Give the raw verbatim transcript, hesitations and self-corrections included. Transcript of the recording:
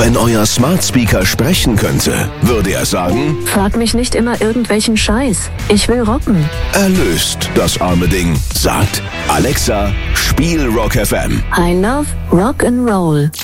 Wenn euer Smart Speaker sprechen könnte, würde er sagen: Frag mich nicht immer irgendwelchen Scheiß. Ich will rocken. Erlöst das arme Ding. Sagt: Alexa, spiel Rock F M. I love Rock and Roll.